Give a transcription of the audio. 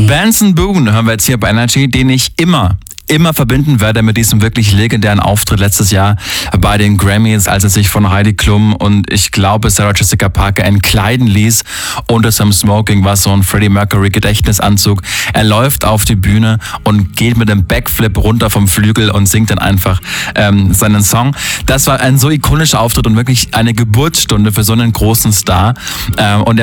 Benson Boone hören wir jetzt hier bei Energy, den ich immer verbinden werde mit diesem wirklich legendären Auftritt letztes Jahr bei den Grammys, als er sich von Heidi Klum und ich glaube Sarah Jessica Parker entkleiden ließ unter seinem Smoking, was so ein Freddie Mercury Gedächtnisanzug. Er läuft auf die Bühne und geht mit einem Backflip runter vom Flügel und singt dann einfach seinen Song. Das war ein so ikonischer Auftritt und wirklich eine Geburtsstunde für so einen großen Star. Und